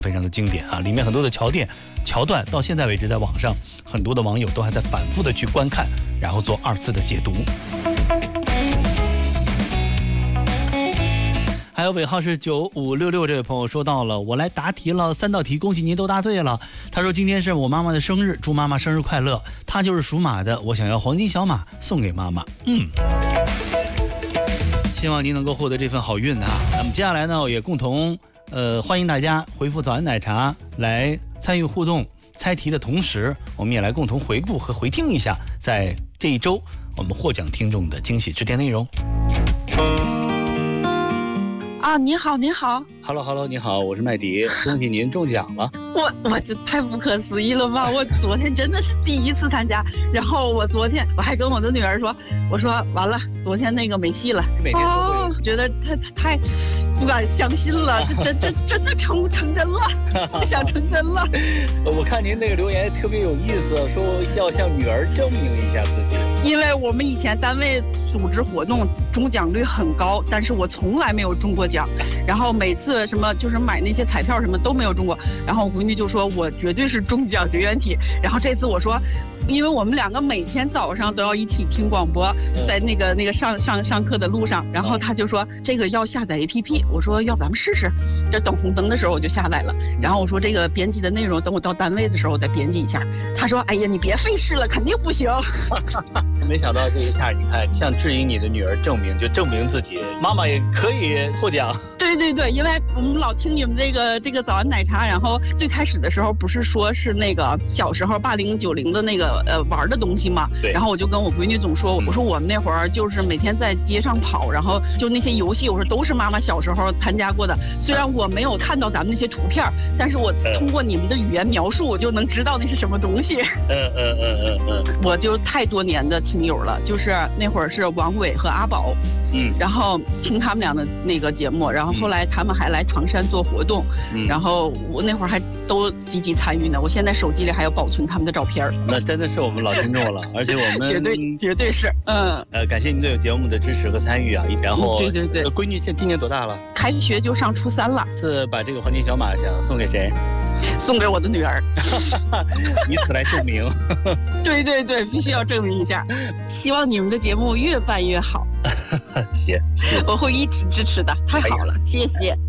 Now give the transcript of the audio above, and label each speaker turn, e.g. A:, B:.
A: 非常的经典啊，里面很多的桥段到现在为止在网上很多的网友都还在反复的去观看，然后做2次的解读。还有尾号是9566这位朋友说到了，我来答题了3道题，恭喜您都答对了。他说今天是我妈妈的生日，祝妈妈生日快乐。她就是属马的，我想要黄金小马送给妈妈。希望您能够获得这份好运啊。那么接下来呢，也共同欢迎大家回复早安奶茶来参与互动猜题的同时，我们也来共同回顾和回听一下在这一周我们获奖听众的惊喜致电内容。
B: 啊，你好，你好
A: ，Hello， 你好，我是麦迪，恭喜您中奖了。
B: 我这太不可思议了吧！我昨天真的是第一次参加，然后我昨天我还跟我的女儿说，我说完了，昨天那个没戏了。
A: 每天都会
B: 觉得太不敢相信了，这真的成真了，想成真了。
A: 我看您那个留言特别有意思，说要向女儿证明一下自己。
B: 因为我们以前单位组织活动中奖率很高，但是我从来没有中过奖，然后每次什么就是买那些彩票什么都没有中过，然后我闺女就说我绝对是中奖绝缘体，然后这次我说，因为我们2个每天早上都要一起听广播，在那个上课的路上，然后他就说这个要下载 APP， 我说要不咱们试试，这等红灯的时候我就下载了，然后我说这个编辑的内容等我到单位的时候我再编辑一下，他说哎呀你别费事了，肯定不行。
A: 没想到这一下你看向质疑你的女儿证明，就证明自己妈妈也可以获奖。
B: 对，因为我们老听你们这个早安奶茶，然后最开始的时候不是说是那个小时候80、90的那个玩的东西嘛，
A: 对。
B: 然后我就跟我闺女总说，我说我们那会儿就是每天在街上跑，然后就那些游戏，我说都是妈妈小时候参加过的。虽然我没有看到咱们那些图片，但是我通过你们的语言描述，我就能知道那是什么东西。我就太多年的听友了，就是那会儿是王伟和阿宝，然后听他们俩的那个节目，然后后来他们还来唐山做活动，然后我那会儿还都积极参与呢。我现在手机里还有保存他们的照片。
A: 那真的是我们老听众了，而且我们
B: 绝对是，
A: 感谢您对节目的支持和参与啊。然后
B: 对，
A: 闺女今年多大了？
B: 开学就上初3了。
A: 是把这个黄金小马想送给谁？
B: 送给我的女儿。
A: 以此来证明。
B: 对，必须要证明一下。希望你们的节目越办越好。
A: 谢，
B: 我会一直支持的。太好了，谢谢。